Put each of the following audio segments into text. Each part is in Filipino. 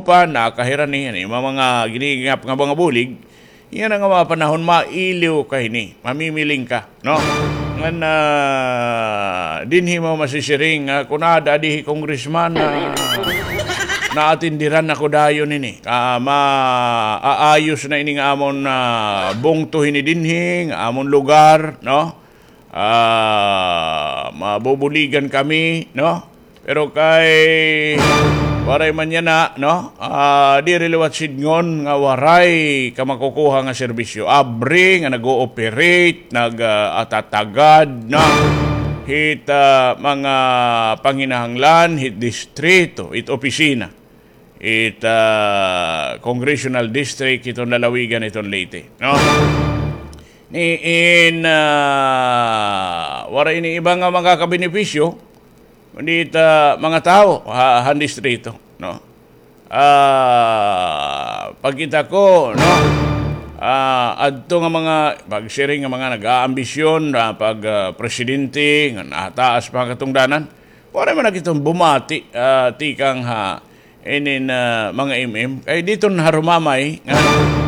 upan, nakahiran ni mga ginigap nga mga bulig, yan ang mga panahon mailiw ka ini, mamimiling ka, no? Ngan dinhi mo masisiring kunada dihi congressman naatindiran ako dayon ini. Maayos na ini nga amon bungto hini dinhi, nga amon lugar, no? Mabubuligan kami, no? Pero kay waray man yan na, no? Di reliwat sidngon nga waray ka makukuha nga serbisyo. Abri nga nag-ooperate, nag-atatagad, no? Hit mga panginahanglan, hit distrito, hit opisina, hit congressional district, itong lalawigan, itong Leyte, no? Waray ni ibang mga kabenepisyo, kundi mga tao, han distrito, no? Pagkita ko, no? Adto nga mga pag-sharing nga mga nag-aambisyon na pag-presidente, nga nataas pa katungdanan, wala man nakitong bumati, tikang inin mga kay dito harumamay, nga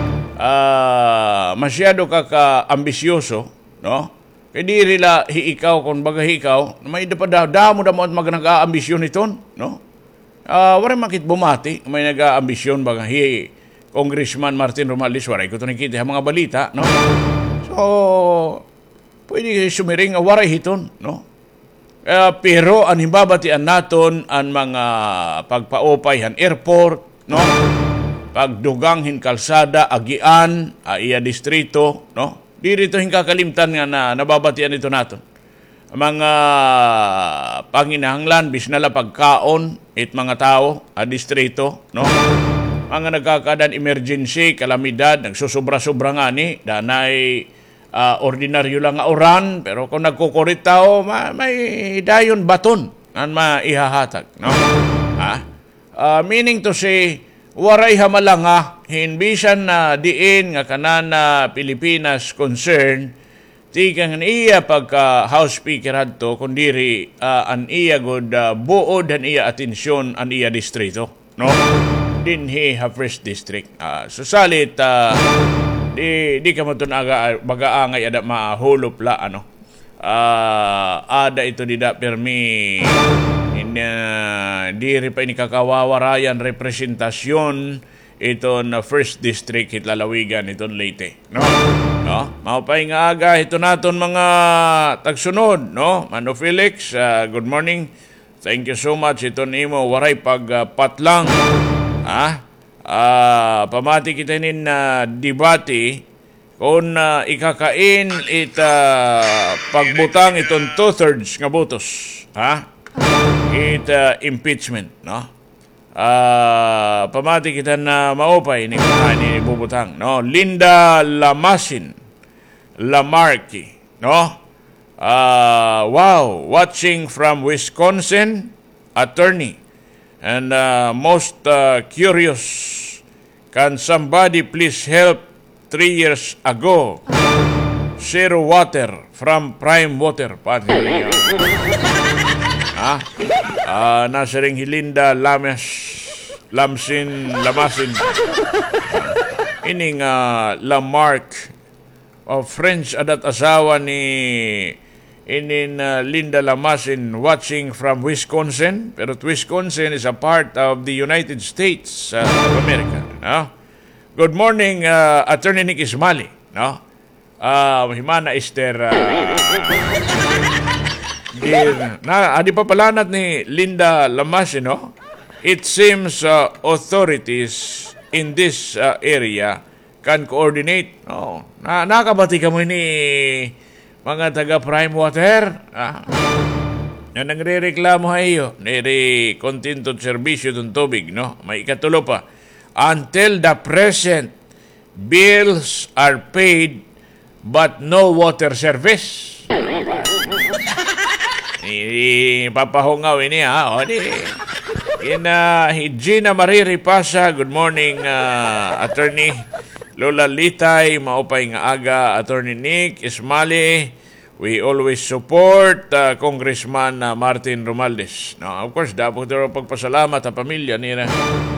masyado ka ka-ambisyoso, no? Kaya di rila ikaw kung baga ikaw, may damo at mag-nag-aambisyon iton, no? Waray makit bumati, may nag-aambisyon baga Congressman Martin Romualdez, waray ko ito nakita mga balita, no? So, pwede sumiring waray hiton, no? Pero ang himbabatian naton ang mga pagpaupay han airport, no? Pagdugang kalsada, agian, iya distrito, no? Di rito hingkakalimtan nga na nababatian ito naton. Mga panginahanglan, bisnala pagkaon, mga tao, distrito, no? Mga nagkakadan emergency, kalamidad, nagsusubra-subra nga ni, danay ordinaryo lang nga oran, pero kung nagkukurit tao, may dayon baton ang maihahatag, no? Meaning to say, waray hamalanga, hinbisan na diin nga kanan na Pilipinas concern, tigang iya pagka House Speaker hadto, kundiri an iya good buod an iya atensyon an iya distrito, no? Dinhi ha first district. Susalit, di ka mo ito baga-angay ada mahulop la, ano? Ada ito dida permi di rin pa inikakawawarayan representasyon ito na first district hitlalawigan itong Leyte, no? Maupay nga aga ito naton mga tagsunod, no? Mano Felix, good morning, thank you so much ito nimo waray pagpatlang, pamati kita nin debate kung ikakain pagbutang itong 2/3 nga botos, impeachment, no? Pamati kita na maupay ni bubutang, no? Linda Lamarque, no? Wow, watching from Wisconsin, attorney, and most curious, can somebody please help 3 years ago? Zero water from Prime Water. Pati nasa ring Hilinda Lamasin ining Lamarque French adat asawa ni inin Linda Lamasin, watching from Wisconsin, pero Wisconsin is a part of the United States of America, no? Good morning, Attorney Nick Ismali, no? Himana Esther adi pa palanat ni Linda Lamasin, no? It seems authorities in this area can coordinate, no? Nakabati ka mo ni mga taga Prime Water, na nagre-reklamo hayo nire contingent serbisyo ng tubig, no? May ikatulo pa, until the present bills are paid but no water service. Papahungaw ini, o di Gina Marie Ripasa, good morning, Attorney Lola Litay, maupay nga aga, Attorney Nick Ismali. We always support Congressman Martin Romualdez. Now, of course, dapat ito pagpasalamat sa pamilya niya